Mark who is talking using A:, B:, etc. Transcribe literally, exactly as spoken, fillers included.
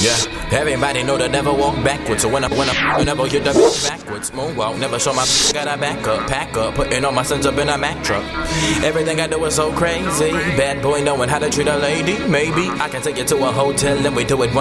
A: Yeah, everybody know to never walk backwards. So when I, when I, whenever hit the bitch backwards, moonwalk, never show my got a back up, pack up, putting all my sons up in a Mack truck. Everything I do is so crazy. Bad boy knowing how to treat a lady. Maybe I can take you to a hotel and we do it one